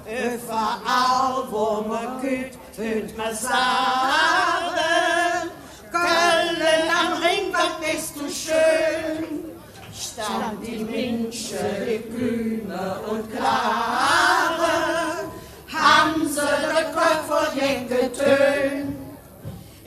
Überall, wo man geht, hört man sagen, Köln am Ring, was bist du schön. Stand die Menschen, die Grüne und Kleine,